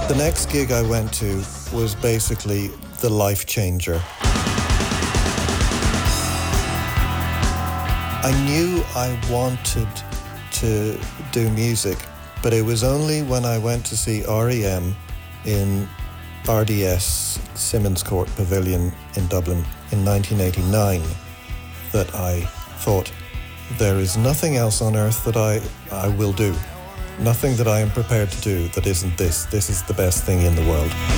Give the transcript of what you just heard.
The next gig I went to was basically the life changer. I knew I wanted to do music, but it was only when I went to see REM in RDS Simmons Court Pavilion in Dublin in 1989 that I thought, there is nothing else on earth that I will do. Nothing that I am prepared to do that isn't this. This is the best thing in the world.